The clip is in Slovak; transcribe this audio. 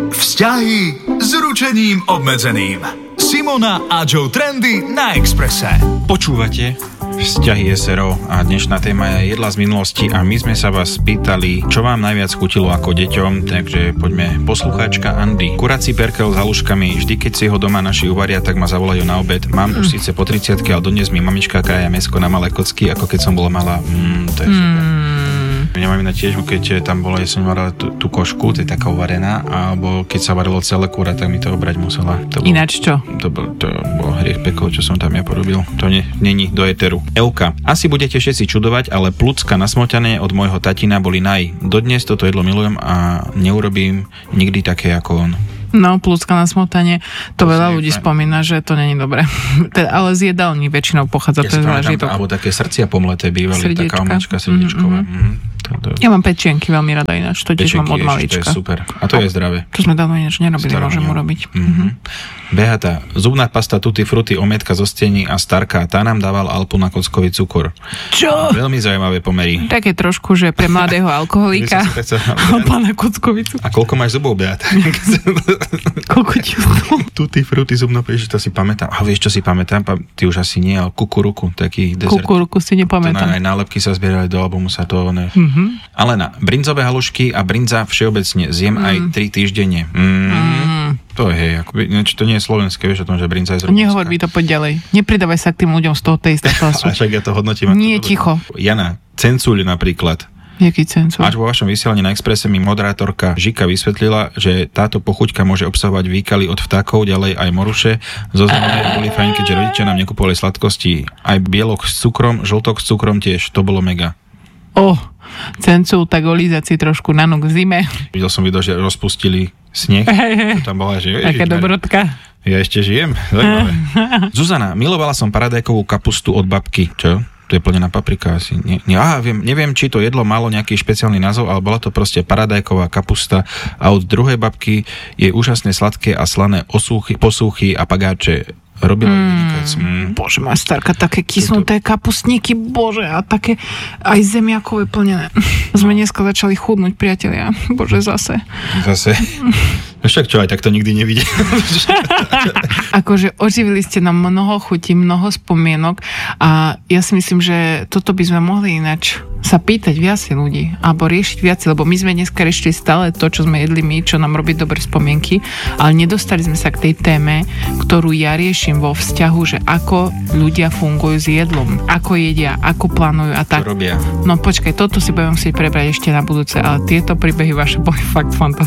Vzťahy s ručením obmedzeným. Simona a Joe Trendy na Expresse. Počúvate Vzťahy SRO a dnešná téma je jedla z minulosti a my sme sa vás pýtali, čo vám najviac chutilo ako deťom, takže poďme. Poslucháčka Andy. Kurací perkel s haluškami, vždy keď si ho doma naši uvaria, tak ma zavolajú na obed. Mám už síce po 30-ke, ale dodnes mi mamička krája mäsko na malé kocky, ako keď som bola malá. To je super. Nemám iná tiež, keď tam bola, ja som varila tú košku, to je taká uvarená, alebo keď sa varilo celé kúra, tak mi to obrať musela. Ináč čo? To bol hriech pekov, čo som tam ja porobil. To není do éteru. Euka. Asi budete všetci čudovať, ale plucka na smotane od môjho tatina boli Dodnes toto jedlo milujem a neurobím nikdy také ako on. No, plucka na smotane, to veľa ľudí spomína, že to není dobré. Ale z jedálni väčšinou pochádza ten zážitok. Alebo také srdcia pomleté bývali, taká omáčka srdiečková. Ja mám pečienky veľmi rada ináč, to tiež mám od malička. To je super. A to je zdravé. To sme dávno ináč nerobili, môžem urobiť. Beata, zubná pasta Tutti Frutti, omietka zo stení a Starka, tá nám dával Alpu na kockový cukor. Čo? Veľmi zaujímavé pomery. Také trošku, že pre mladého alkoholíka Alpa na kockový cukor. A koľko máš zubov, Beata? Koľko ti zubov? Tutti Frutti zubná pasta, to si pamätám. A vieš, čo si pamätám? Ty už asi nie, ale kukuruku, taký dezert. Kukuruku si nepamätám. Aj nálepky sa zbierali do albumu, sa to Alena, brinzové halušky a brinza všeobecne zjem aj 3 týždenne. To je, to nie je slovenské, vieš o tom, že brinza je z Rumunska. Nehovor mi to, poď ďalej. Nepridávaj sa k tým ľuďom z toho tejsta hlasu. A však ja to hodnotím. Nie, ticho. Jana, cencuľ napríklad. Jaký cencuľ? Až vo vašom vysielaní na Expresse mi moderátorka Žika vysvetlila, že táto pochuťka môže obsahovať výkaly od vtákov, ďalej aj moruše. Zoznamové boli fajn, keďže rodičia nám nekupovali sladkosti. Aj bielok s cukrom, žltok s cukrom tiež, to bolo mega. Cencul, tak olízať si trošku na nok v zime. Videl som video, že rozpustili sneh. Tam bola, že taká dobrotka. Ja ešte žijem. Zajímavé. Zuzana, milovala som paradajkovú kapustu od babky. Čo? To je plnená paprika asi. Neviem, či to jedlo malo nejaký špeciálny názov, ale bola to proste paradajková kapusta a od druhej babky je úžasne sladké a slané posúchy a pagáče. Robila vynikajúco. Bože, má Starka, také kysnuté kapustníky, bože, a také aj zemiakové plnené. Sme dneska začali chudnúť, priatelia. Bože, zase. Však čo, aj tak to nikdy nevidí. Akože oživili ste nám mnoho chutí, mnoho spomienok a ja si myslím, že toto by sme mohli ináč sa pýtať viacej ľudí alebo riešiť viacej, lebo my sme dneska riešili stále to, čo sme jedli my, čo nám robí dobré spomienky, ale nedostali sme sa k tej téme, ktorú ja riešim vo vzťahu, že ako ľudia fungujú s jedlom, ako jedia, ako plánujú a tak. Čo robia. No počkaj, toto si budem musieť prebrať ešte na budúce, ale tieto príbehy vaše boli fakt fantastické.